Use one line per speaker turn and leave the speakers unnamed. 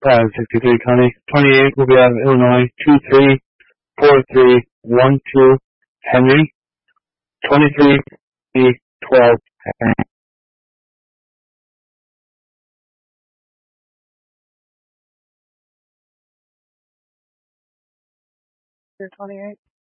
63 Connie. 28 will be out of Illinois. 234312 Henry. 2312 Henry.
You're 28.